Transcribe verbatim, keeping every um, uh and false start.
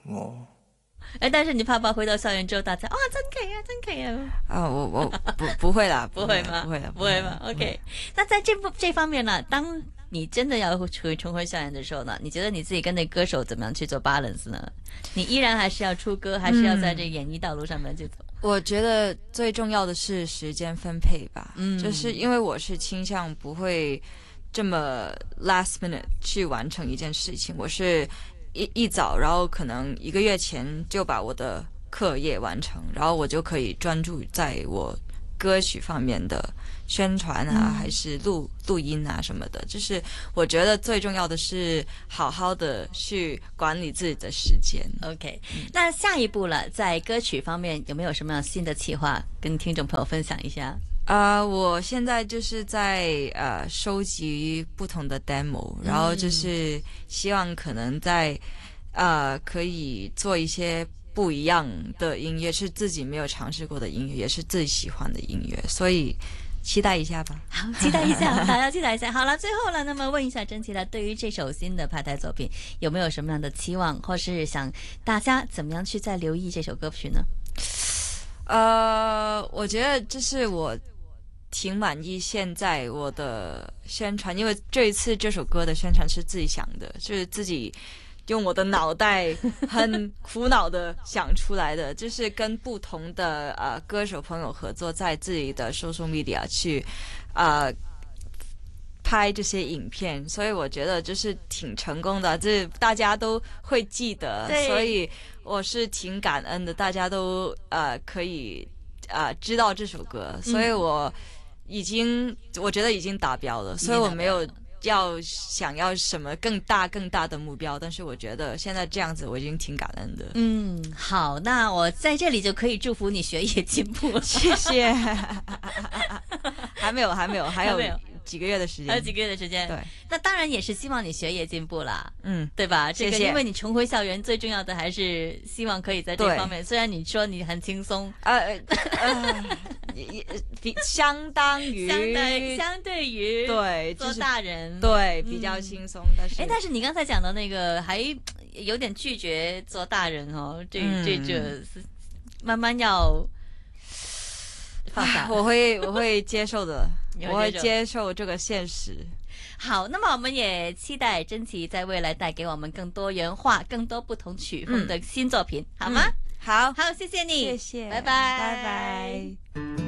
哦。 哎，但是你怕不怕回到校园之后，大家哇，真可以啊，真可以啊？ 啊，我我不不会啦， 不会吗？ 不会啦， 不会吗 ？OK， 那在这部这方面呢，当你真的要回重回校园的时候呢，你觉得你自己跟那歌手怎么样去做 balance 呢？你依然还是要出歌，还是要在这演艺道路上面去走？ 我觉得最重要的是时间分配吧， 嗯， 就是因为我是倾向不会这么 last minute 去完成一件事情，我是一一早，然后可能一个月前就把我的课业完成，然后我就可以专注在我歌曲方面的宣传啊， 嗯、 还是录录音啊什么的。就是我觉得最重要的是好好的去管理自己的时间。 OK， 那下一步了，在歌曲方面有没有什么新的企划跟听众朋友分享一下？ 啊、uh, 我现在就是在呃收集不同的 demo， 然后就是希望可能在呃可以做一些不一样的音乐，是自己没有尝试过的音乐，也是自己喜欢的音乐，所以期待一下吧。 好，期待一下，好，要期待一下。好了，最后了，那么问一下甄奇了，对于这首新的派台作品，有没有什么样的期望，或是想大家怎么样去再留意这首歌曲呢？ 呃，我觉得这是我挺满意现在我的宣传，因为这一次这首歌的宣传是自己想的，就是自己用我的脑袋很苦恼的想出来的，就是跟不同的呃歌手朋友合作，在自己的 social media 去呃拍这些影片，所以我觉得就是挺成功的，就是大家都会记得，所以我是挺感恩的，大家都呃可以呃知道这首歌，所以我已经我觉得已经达标了，所以我没有要想要什么更大更大的目标，但是我觉得现在这样子我已经挺感恩的。 嗯，好，那我在这里就可以祝福你学业进步， 谢谢。还没有，还没有，还有还没有几个月的时间， 还有几个月的时间。 对， 那当然也是希望你学业进步啦， 嗯， 对吧？这个谢谢。 因为你重回校园，最重要的还是希望可以在这方面。虽然你说你很轻松， 呃呃，比相当于相对相对于对做大人， 就是、对比较轻松、嗯，但是哎，但是你刚才讲的那个还有点拒绝做大人哦，这、嗯、这这慢慢要。放下， 我会我会接受的，我会接受这个现实。 好，那么我们也期待甄奇在未来带给我们更多元化、更多不同曲风的新作品，嗯、好吗？ 嗯、好， 好，谢谢你， 谢谢， 拜拜， 拜拜。